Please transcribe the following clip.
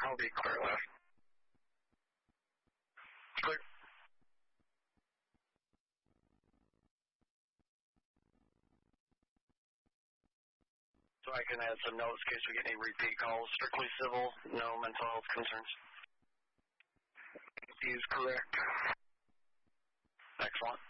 I'll be clear left. Clear. So I can add some notes in case we get any repeat calls. Strictly civil, no mental health concerns. He is correct. Excellent.